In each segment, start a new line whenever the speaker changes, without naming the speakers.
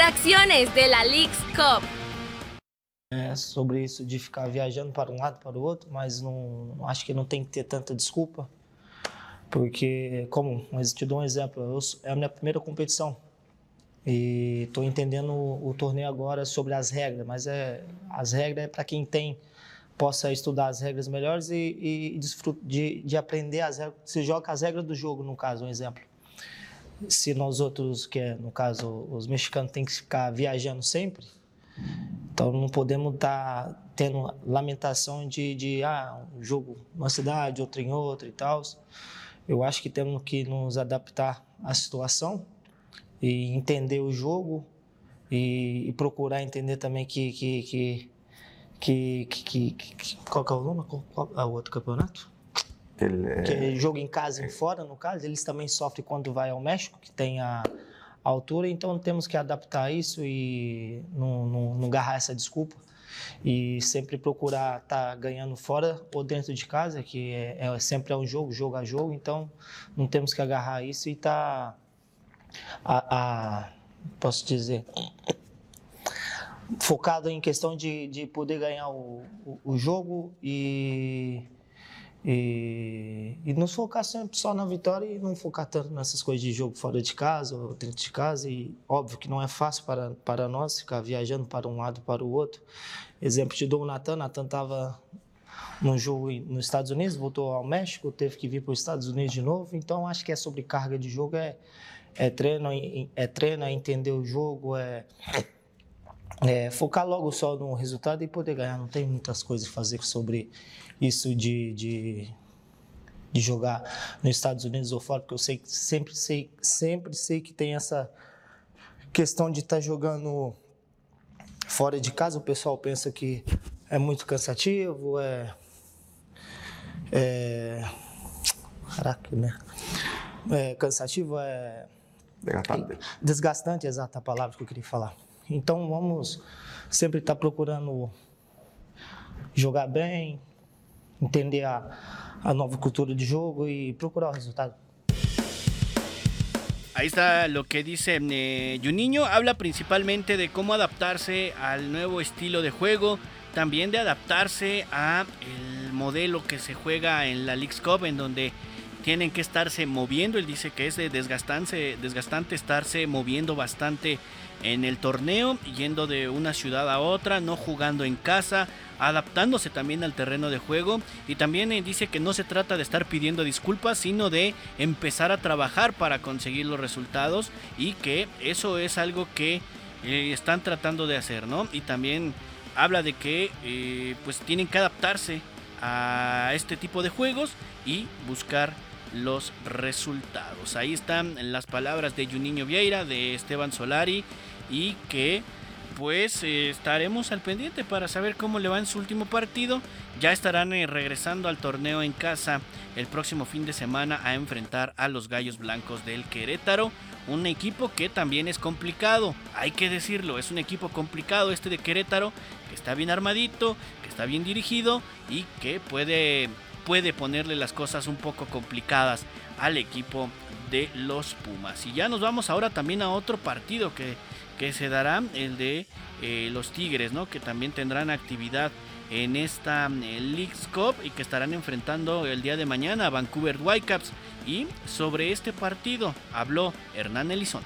Reacciones de la Leagues Cup.
Sobre isso de ficar viajando para um lado para o outro, mas não acho que não tem que ter tanta desculpa, porque, mas te dou um exemplo, é a minha primeira competição e estou entendendo o torneio agora sobre as regras, mas as regras é para quem possa estudar as regras melhores e desfrutar de aprender as regras. Você joga as regras do jogo, no caso, um exemplo. Se nós outros, no caso os mexicanos, tem que ficar viajando sempre, então não podemos estar tendo lamentação de um jogo numa cidade, outro em outra e tal. Eu acho que temos que nos adaptar à situação e entender o jogo e procurar entender também qual que é o nome? Qual é o outro campeonato? Que jogo em casa e fora, no caso, eles também sofrem quando vai ao México, que tem a altura, então temos que adaptar isso e não agarrar essa desculpa e sempre procurar estar ganhando fora ou dentro de casa, que sempre é um jogo a jogo, então não temos que agarrar isso e estar, posso dizer, focado em questão de poder ganhar o jogo e nos focar sempre só na vitória e não focar tanto nessas coisas de jogo fora de casa ou dentro de casa. E óbvio que não é fácil para nós ficar viajando para um lado para o outro. Exemplo, te dou o Natan estava num jogo nos Estados Unidos, voltou ao México, teve que vir para os Estados Unidos de novo. Então acho que sobrecarga de jogo, treino, é entender o jogo, focar logo só no resultado e poder ganhar. Não tem muitas coisas a fazer sobre isso de jogar nos Estados Unidos ou fora, porque eu sempre sei que tem essa questão de estar jogando fora de casa. O pessoal pensa que é muito cansativo, caraca, né? Cansativo, desgastante, exata a palavra que eu queria falar. Então vamos sempre estar procurando jogar bem, entender a nueva cultura de juego y procurar el resultado.
Ahí está lo que dice Juninho. Habla principalmente de cómo adaptarse al nuevo estilo de juego, también de adaptarse a el modelo que se juega en la Leagues Cup, en donde tienen que estarse moviendo. Él dice que es desgastante estarse moviendo bastante en el torneo, yendo de una ciudad a otra, no jugando en casa, adaptándose también al terreno de juego. Y también dice que no se trata de estar pidiendo disculpas, sino de empezar a trabajar para conseguir los resultados, y que eso es algo que están tratando de hacer, ¿no? Y también habla de que pues tienen que adaptarse a este tipo de juegos y buscar los resultados. Ahí están las palabras de Juninho Vieira, de Esteban Solari, y que pues estaremos al pendiente para saber cómo le va en su último partido. Ya estarán regresando al torneo en casa el próximo fin de semana a enfrentar a los Gallos Blancos del Querétaro, un equipo que también es complicado, hay que decirlo, es un equipo complicado de Querétaro, que está bien armadito, que está bien dirigido y que puede ponerle las cosas un poco complicadas al equipo de los Pumas. Y ya nos vamos ahora también a otro partido que se dará, el de los Tigres, ¿no? Que también tendrán actividad en esta Leagues Cup y que estarán enfrentando el día de mañana a Vancouver Whitecaps. Y sobre este partido habló Hernán Elizondo.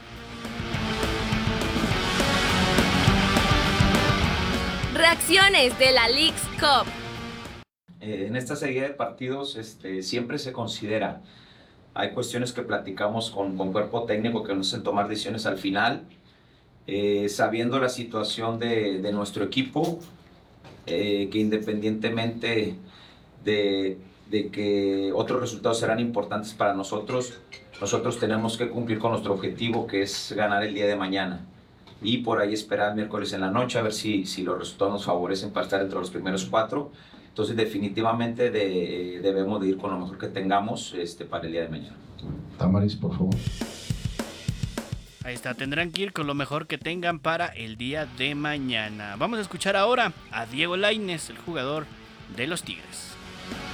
Reacciones de la Leagues Cup.
En esta serie de partidos siempre se considera, hay cuestiones que platicamos con cuerpo técnico que nos hacen tomar decisiones al final, sabiendo la situación de nuestro equipo, que independientemente de que otros resultados serán importantes para nosotros tenemos que cumplir con nuestro objetivo, que es ganar el día de mañana. Y por ahí esperar el miércoles en la noche a ver si los resultados nos favorecen para estar entre los primeros 4. Entonces definitivamente debemos de ir con lo mejor que tengamos para el día de mañana.
Tamaris, por favor.
Ahí está, tendrán que ir con lo mejor que tengan para el día de mañana. Vamos a escuchar ahora a Diego Lainez, el jugador de los Tigres.